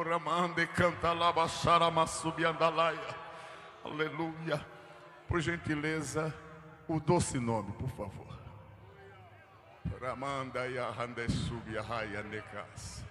Ramande canta labaxara massubiandalaia. Aleluia. Por gentileza, o doce nome, por favor. Ramanda ya hande subia raia necas.